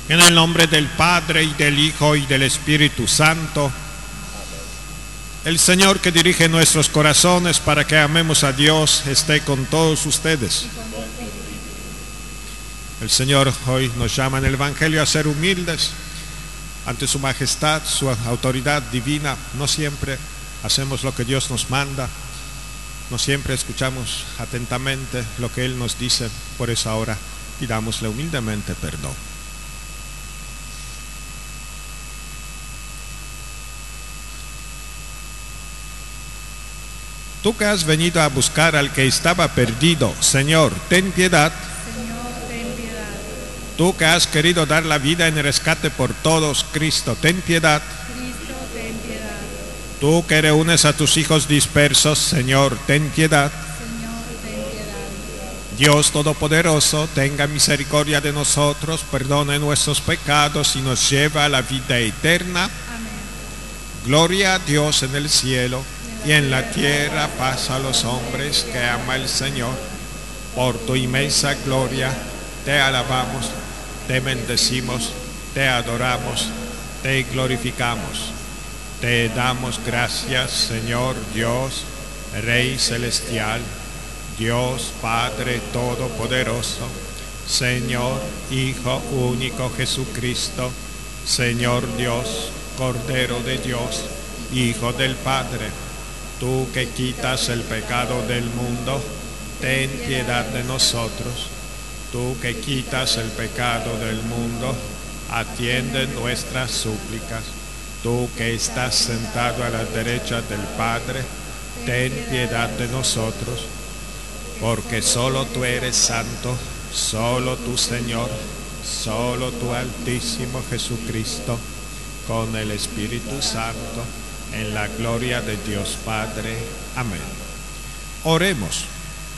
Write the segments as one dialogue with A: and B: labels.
A: En el nombre del Padre, y del Hijo, y del Espíritu Santo. El Señor que dirige nuestros corazones para que amemos a Dios esté con todos ustedes. El Señor hoy nos llama en el Evangelio a ser humildes ante su majestad, su autoridad divina. No siempre hacemos lo que Dios nos manda, no siempre escuchamos atentamente lo que Él nos dice. Por eso ahora pidámosle humildemente perdón. Tú que has venido a buscar al que estaba perdido, Señor, ten piedad.
B: Señor, ten piedad.
A: Tú que has querido dar la vida en rescate por todos, Cristo, ten piedad.
B: Cristo, ten piedad.
A: Tú que reúnes a tus hijos dispersos, Señor, ten piedad.
B: Señor, ten piedad.
A: Dios Todopoderoso, tenga misericordia de nosotros, perdone nuestros pecados y nos lleva a la vida eterna.
B: Amén.
A: Gloria a Dios en el cielo y en la tierra paz a los hombres que ama el Señor. Por tu inmensa gloria te alabamos, te bendecimos, te adoramos, te glorificamos. Te damos gracias, Señor Dios, Rey celestial, Dios Padre Todopoderoso, Señor Hijo único Jesucristo, Señor Dios, Cordero de Dios, Hijo del Padre. Tú que quitas el pecado del mundo, ten piedad de nosotros. Tú que quitas el pecado del mundo, atiende nuestras súplicas. Tú que estás sentado a la derecha del Padre, ten piedad de nosotros. Porque solo tú eres santo, solo tú, Señor, solo tú, Altísimo Jesucristo, con el Espíritu Santo, en la gloria de Dios Padre. Amén. Oremos.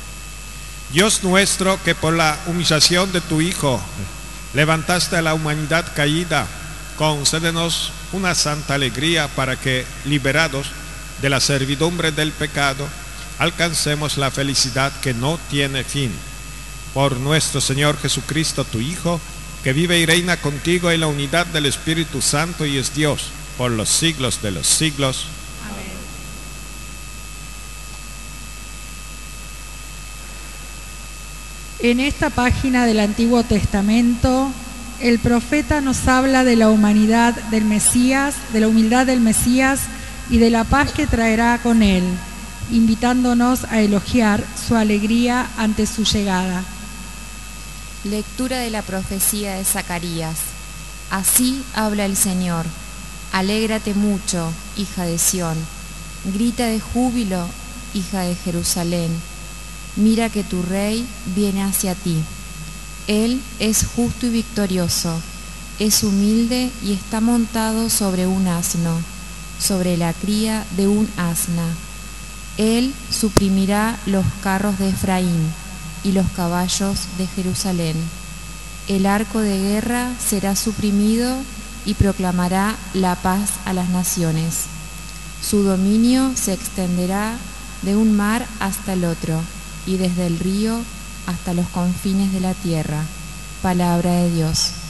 A: Dios nuestro, que por la humillación de tu Hijo levantaste a la humanidad caída, concédenos una santa alegría para que, liberados de la servidumbre del pecado, alcancemos la felicidad que no tiene fin. Por nuestro Señor Jesucristo, tu Hijo, que vive y reina contigo en la unidad del Espíritu Santo y es Dios por los siglos de los siglos.
B: Amén. En esta página del Antiguo Testamento, el profeta nos habla de la humanidad del Mesías, de la humildad del Mesías y de la paz que traerá con él, invitándonos a elogiar su alegría ante su llegada.
C: Lectura de la profecía de Zacarías. Así habla el Señor. Alégrate mucho, hija de Sión. Grita de júbilo, hija de Jerusalén. Mira que tu rey viene hacia ti. Él es justo y victorioso, es humilde y está montado sobre un asno, sobre la cría de un asna. Él suprimirá los carros de Efraín y los caballos de Jerusalén. El arco de guerra será suprimido y proclamará la paz a las naciones. Su dominio se extenderá de un mar hasta el otro y desde el río hasta los confines de la tierra. Palabra de Dios.